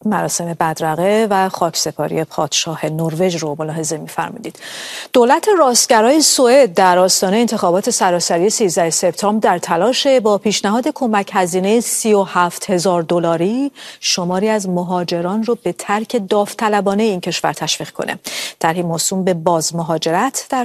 مراسم بدرقه و خاکسپاری پادشاه نروژ رو ملاحظه می‌فرمایید. دولت راستگرای سوئد در آستانه انتخابات سراسری 13 سپتامبر در تلاش با پیشنهاد کمک هزینه $37,000 شماری از مهاجران رو به ترک داوطلبانه این کشور تشویق کنه. طرحی موسوم به بازمهاجرت در